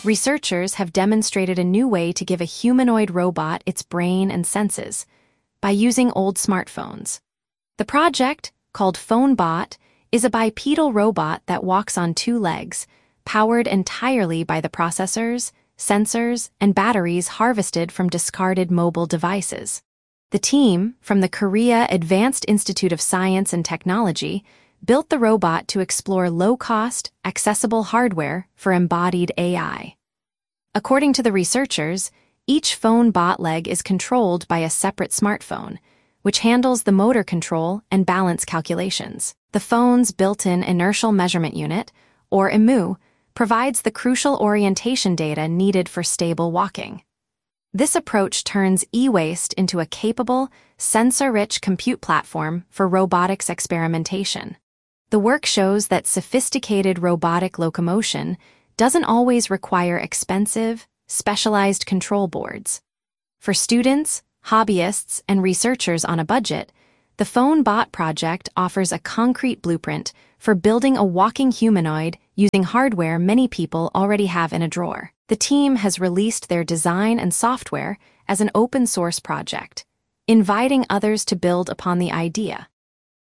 researchers have demonstrated a new way to give a humanoid robot its brain and senses by using old smartphones. The project, called PhoneBot, is a bipedal robot that walks on two legs, powered entirely by the processors, sensors, and batteries harvested from discarded mobile devices. The team, from the Korea Advanced Institute of Science and Technology, built the robot to explore low-cost, accessible hardware for embodied AI. According to the researchers, each PhoneBot leg is controlled by a separate smartphone, which handles the motor control and balance calculations. The phone's built-in inertial measurement unit, or IMU, provides the crucial orientation data needed for stable walking. This approach turns e-waste into a capable, sensor-rich compute platform for robotics experimentation. The work shows that sophisticated robotic locomotion doesn't always require expensive, specialized control boards. For students, hobbyists, and researchers on a budget, the PhoneBot project offers a concrete blueprint for building a walking humanoid using hardware many people already have in a drawer. The team has released their design and software as an open-source project, inviting others to build upon the idea.